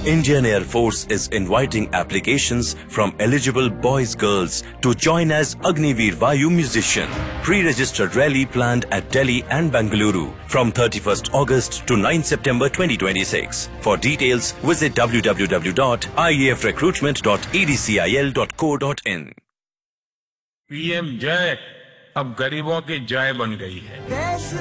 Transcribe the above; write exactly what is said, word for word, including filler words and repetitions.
Indian Air Force is inviting applications from eligible boys girls to join as Agniveer Vayu musician. Pre-registered rally planned at Delhi and Bengaluru from thirty-first August to ninth September twenty twenty-six. For details, visit w w w dot i a f recruitment dot e d c i l dot co dot in. PM जय अब गरीबों की जय बन गई है। देश